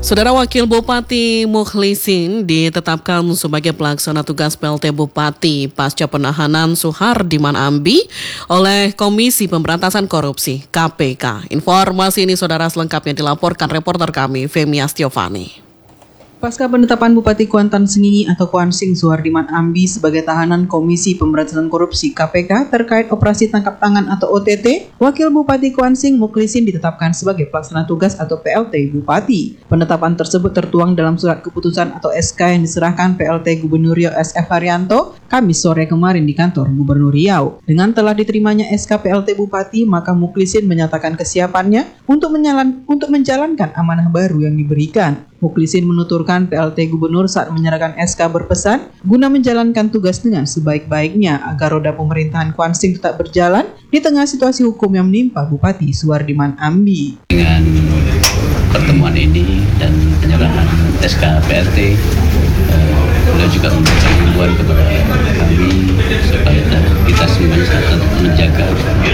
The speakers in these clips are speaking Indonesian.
Saudara Wakil Bupati Mukhlisin ditetapkan sebagai pelaksana tugas PLT Bupati pasca penahanan Suhardiman Ambi oleh Komisi Pemberantasan Korupsi (KPK). Informasi ini saudara selengkapnya dilaporkan reporter kami Femi Astiovani. Pasca penetapan Bupati Kuantan Sengingi atau Kuansing Suhardiman Ambi sebagai tahanan Komisi Pemberantasan Korupsi KPK terkait operasi tangkap tangan atau OTT, Wakil Bupati Kuansing Mukhlisin ditetapkan sebagai pelaksana tugas atau PLT Bupati. Penetapan tersebut tertuang dalam surat keputusan atau SK yang diserahkan PLT Gubernur Riau SF Haryanto Kamis sore kemarin di kantor Gubernur Riau. Dengan telah diterimanya SK PLT Bupati, maka Mukhlisin menyatakan kesiapannya untuk menjalankan amanah baru yang diberikan. Mukhlisin menuturkan PLT Gubernur saat menyerahkan SK berpesan guna menjalankan tugas dengan sebaik-baiknya agar roda pemerintahan Kuansing tetap berjalan di tengah situasi hukum yang menimpa Bupati Suhardiman Ambi. Dengan pertemuan ini dan penyerahan SK PLT, beliau juga memberikan himbauan kepada kami supaya kita semuanya tetap menjaga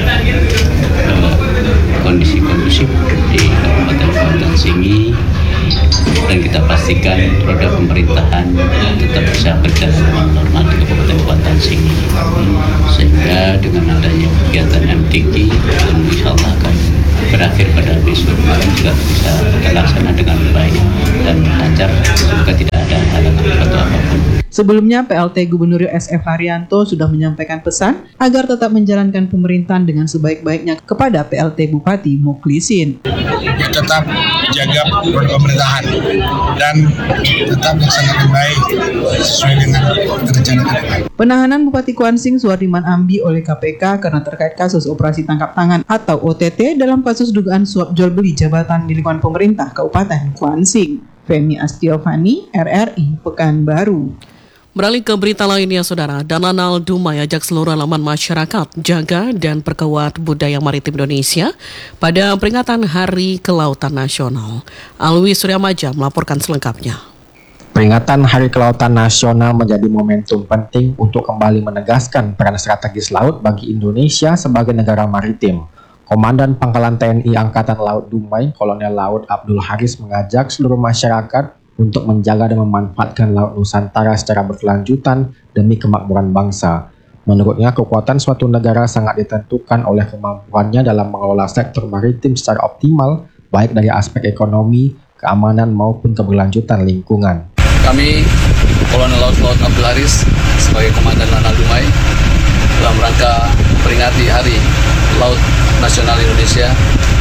kondisi kondusif di Kabupaten Kuantan Sengingi, dan kita pastikan roda pemerintahan tetap bisa berjalan dengan normal di Kabupaten Kuantan Sengingi, sehingga dengan adanya kegiatan MTQ insya Allah akan berakhir pada besok malam juga bisa terlaksana dengan baik dan lancar, semoga tidak ada halangan atau apapun. Sebelumnya, PLT Gubernur Riau SF Haryanto sudah menyampaikan pesan agar tetap menjalankan pemerintahan dengan sebaik-baiknya kepada PLT Bupati Mukhlisin. Tetap jaga roda pemerintahan dan tetap laksanakan baik sesuai dengan rencana ke depan. Penahanan Bupati Kuansing Suhardiman Ambi oleh KPK karena terkait kasus operasi tangkap tangan atau OTT dalam kasus dugaan suap jual beli jabatan di lingkungan pemerintah Kabupaten Kuansing. Femi Astiovani, RRI Pekanbaru. Beralih ke berita lainnya, saudara. Lanal Dumai ajak seluruh elemen masyarakat jaga dan perkuat budaya maritim Indonesia pada peringatan Hari Kelautan Nasional. Alwi Suryamaja melaporkan selengkapnya. Peringatan Hari Kelautan Nasional menjadi momentum penting untuk kembali menegaskan peran strategis laut bagi Indonesia sebagai negara maritim. Komandan Pangkalan TNI Angkatan Laut Dumai, Kolonel Laut Abdul Haris mengajak seluruh masyarakat untuk menjaga dan memanfaatkan Laut Nusantara secara berkelanjutan demi kemakmuran bangsa. Menurutnya, kekuatan suatu negara sangat ditentukan oleh kemampuannya dalam mengelola sektor maritim secara optimal, baik dari aspek ekonomi, keamanan, maupun keberlanjutan lingkungan. Kami, Kolonel Laut Abdul Haris, sebagai Komandan Lanal Dumai, dalam rangka peringati Hari Laut Nasional Indonesia,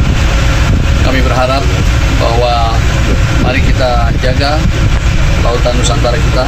kami berharap bahwa mari kita jaga lautan Nusantara kita.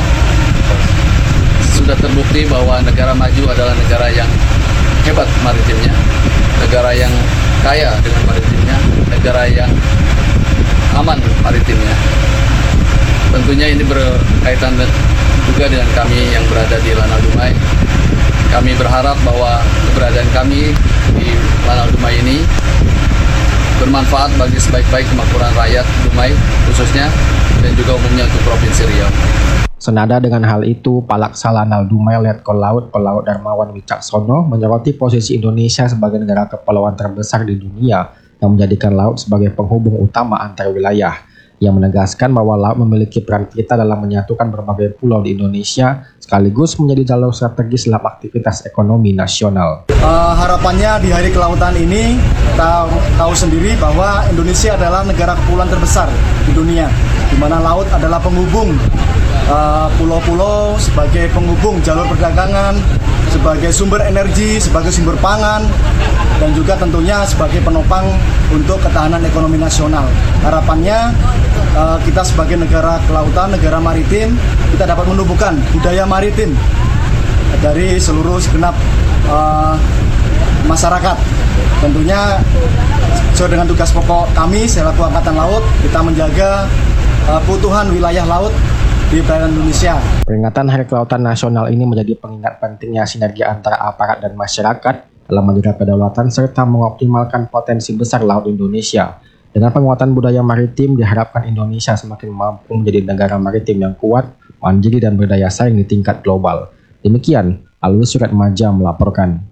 Sudah terbukti bahwa negara maju adalah negara yang hebat maritimnya, negara yang kaya dengan maritimnya, negara yang aman maritimnya. Tentunya ini berkaitan juga dengan kami yang berada di Lanal Dumai. Kami berharap bahwa keberadaan kami di Lanal Dumai ini bermanfaat bagi sebaik-baik kemakmuran rakyat Dumai khususnya dan juga umumnya untuk Provinsi Riau. Senada dengan hal itu, Palaksa Lanal Dumai Letkol Laut Darmawan Wicaksono menyoroti posisi Indonesia sebagai negara kepulauan terbesar di dunia yang menjadikan laut sebagai penghubung utama antar wilayah. Yang menegaskan bahwa laut memiliki peran vital dalam menyatukan berbagai pulau di Indonesia sekaligus menjadi jalur strategis dalam aktivitas ekonomi nasional. Harapannya di Hari Kelautan ini kita tahu sendiri bahwa Indonesia adalah negara kepulauan terbesar di dunia, di mana laut adalah penghubung pulau-pulau, sebagai penghubung jalur perdagangan, sebagai sumber energi, sebagai sumber pangan, dan juga tentunya sebagai penopang untuk ketahanan ekonomi nasional. Harapannya kita sebagai negara kelautan, negara maritim, kita dapat menumbuhkan budaya maritim dari seluruh segenap masyarakat. Tentunya sesuai dengan tugas pokok kami selaku Angkatan Laut, kita menjaga keutuhan wilayah laut di perairan Indonesia. Peringatan Hari Kelautan Nasional ini menjadi pengingat pentingnya sinergi antara aparat dan masyarakat dalam menjaga kedaulatan serta mengoptimalkan potensi besar laut Indonesia. Dengan penguatan budaya maritim, diharapkan Indonesia semakin mampu menjadi negara maritim yang kuat, mandiri dan berdaya saing di tingkat global. Demikian, Alwi Suryamaja melaporkan.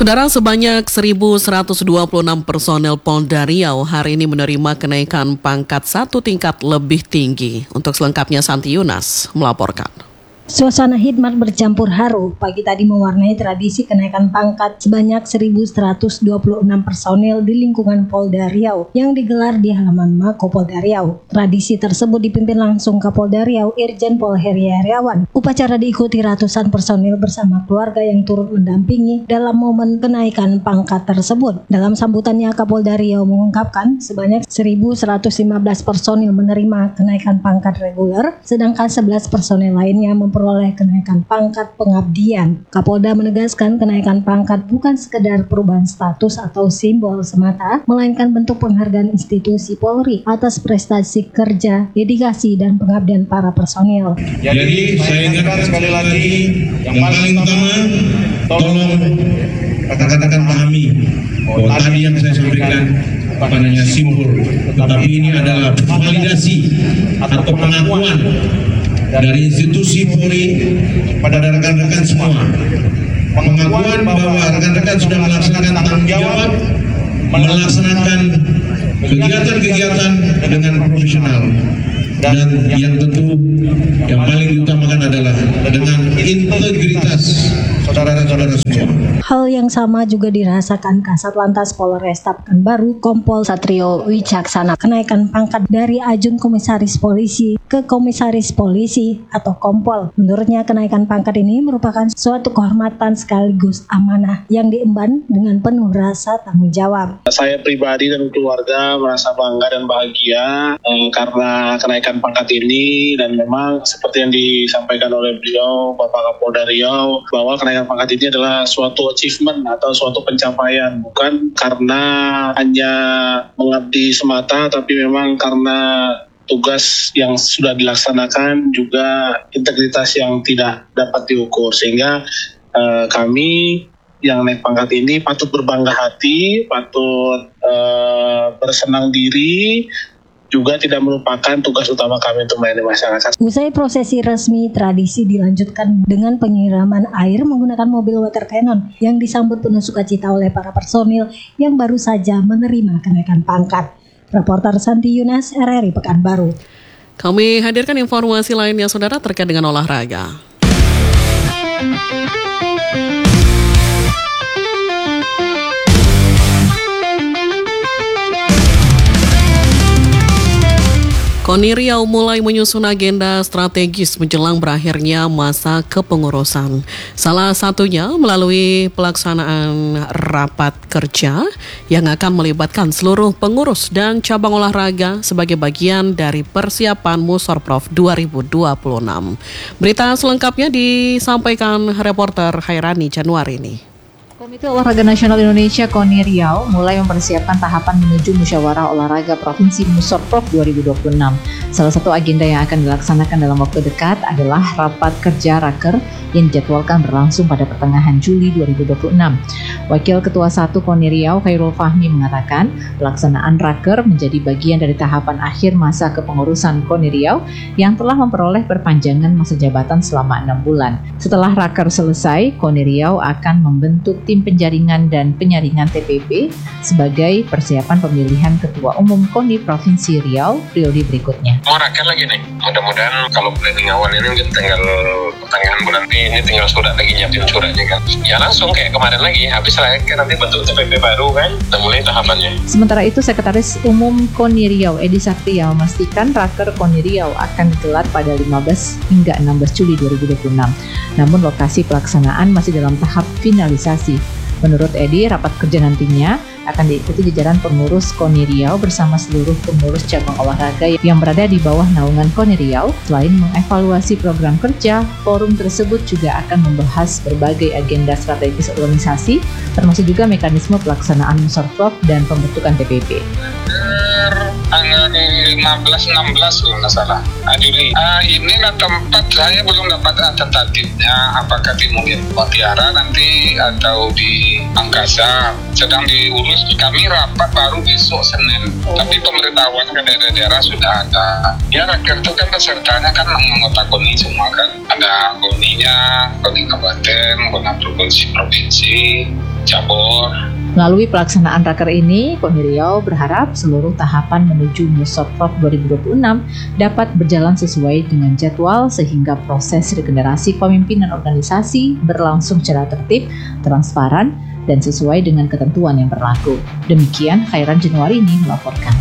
Saudara, sebanyak 1.126 personel Polda Riau hari ini menerima kenaikan pangkat satu tingkat lebih tinggi. Untuk selengkapnya Santi Yunas melaporkan. Suasana khidmat bercampur haru pagi tadi mewarnai tradisi kenaikan pangkat sebanyak 1.126 personil di lingkungan Polda Riau yang digelar di halaman Mako Polda Riau. Tradisi tersebut dipimpin langsung Kapolda Riau Irjen Pol Heri Heriawan. Upacara diikuti ratusan personil bersama keluarga yang turut mendampingi dalam momen kenaikan pangkat tersebut. Dalam sambutannya, Kapolda Riau mengungkapkan sebanyak 1.115 personil menerima kenaikan pangkat reguler, sedangkan 11 personil lainnya memperoleh kenaikan pangkat pengabdian. Kapolda menegaskan kenaikan pangkat bukan sekedar perubahan status atau simbol semata, melainkan bentuk penghargaan institusi Polri atas prestasi kerja, dedikasi, dan pengabdian para personil. Jadi saya ingatkan sekali lagi, yang paling utama, tolong rekan-rekan pahami bahwa tadi yang saya sampaikan bukan hanya simbol, tetapi ini adalah validasi atau pengakuan dari institusi Polri pada rekan-rekan semua. Pengakuan bahwa rekan-rekan sudah melaksanakan tanggung jawab, melaksanakan kegiatan-kegiatan dengan profesional. Dan yang tentu yang paling diutamakan adalah dengan integritas saudara-saudara semua. Hal yang sama juga dirasakan Kasat Lantas Polrestab Pekanbaru Kompol Satrio Wicaksana. Kenaikan pangkat dari ajun komisaris polisi ke komisaris polisi atau kompol. Menurutnya kenaikan pangkat ini merupakan suatu kehormatan sekaligus amanah yang diemban dengan penuh rasa tanggung jawab. Saya pribadi dan keluarga merasa bangga dan bahagia karena kenaikan pangkat ini, dan memang seperti yang disampaikan oleh beliau Bapak Kapolda Riau bahwa kenaikan pangkat ini adalah suatu achievement atau suatu pencapaian, bukan karena hanya mengabdi semata, tapi memang karena tugas yang sudah dilaksanakan, juga integritas yang tidak dapat diukur, sehingga kami yang naik pangkat ini patut berbangga hati, patut bersenang diri, juga tidak merupakan tugas utama kami untuk melayani masyarakat. Usai prosesi resmi, tradisi dilanjutkan dengan penyiraman air menggunakan mobil water cannon yang disambut penuh sukacita oleh para personil yang baru saja menerima kenaikan pangkat. Reporter Santi Yunas, RRI Pekanbaru. Kami hadirkan informasi lainnya, saudara, terkait dengan olahraga. KONI Riau mulai menyusun agenda strategis menjelang berakhirnya masa kepengurusan. Salah satunya melalui pelaksanaan rapat kerja yang akan melibatkan seluruh pengurus dan cabang olahraga sebagai bagian dari persiapan Musorprov 2026. Berita selengkapnya disampaikan reporter Hairani Januari ini. Komite Olahraga Nasional Indonesia KONI Riau mulai mempersiapkan tahapan menuju Musyawarah Olahraga Provinsi Musorprov 2026. Salah satu agenda yang akan dilaksanakan dalam waktu dekat adalah rapat kerja Raker yang dijadwalkan berlangsung pada pertengahan Juli 2026. Wakil Ketua 1 KONI Riau Khairul Fahmi mengatakan pelaksanaan Raker menjadi bagian dari tahapan akhir masa kepengurusan KONI Riau yang telah memperoleh perpanjangan masa jabatan selama 6 bulan. Setelah Raker selesai, KONI Riau akan membentuk tim penjaringan dan penyaringan TPP sebagai persiapan pemilihan Ketua Umum KONI Provinsi Riau periode berikutnya. Mau raker lagi nih, mudah-mudahan kalau planning awal ini tinggal pertengahan bulan ini tinggal surat lagi, nyiapin suratnya kan. Ya langsung kayak kemarin lagi, habis raker nanti bentuk TPP baru kan, udah mulai tahapannya. Sementara itu Sekretaris Umum KONI Riau Edi Saktia memastikan Raker KONI Riau akan digelar pada 15 hingga 16 Juli 2026. Namun lokasi pelaksanaan masih dalam tahap finalisasi. Menurut Edi, rapat kerja nantinya akan diikuti jajaran pengurus KONI Riau bersama seluruh pengurus cabang olahraga yang berada di bawah naungan KONI Riau. Selain mengevaluasi program kerja, forum tersebut juga akan membahas berbagai agenda strategis organisasi, termasuk juga mekanisme pelaksanaan Musorprov dan pembentukan TPP. Tanggal 15-16 kalau nggak salah Juli. Ini tempat saya belum dapat tentatifnya, apakah di Mutiara nanti atau di Angkasa, sedang diurus. Kami rapat baru besok Senin, tapi pemberitahuan ke daerah-daerah sudah ada. Ya rakyat itu kan pesertanya kan anggota KONI semua kan, ada KONI-nya, KONI Kabupaten, KONI Provinsi, cabur. Melalui pelaksanaan raker ini, KONI Riau berharap seluruh tahapan menuju Musorprov 2026 dapat berjalan sesuai dengan jadwal sehingga proses regenerasi pemimpinan organisasi berlangsung secara tertib, transparan, dan sesuai dengan ketentuan yang berlaku. Demikian Khairan Januari ini melaporkan.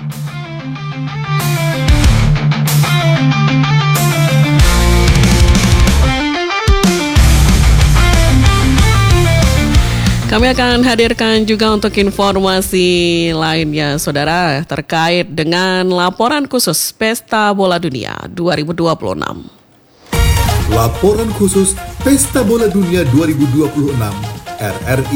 Kami akan hadirkan juga untuk informasi lainnya, saudara, terkait dengan laporan khusus Pesta Bola Dunia 2026. Laporan khusus Pesta Bola Dunia 2026 RRI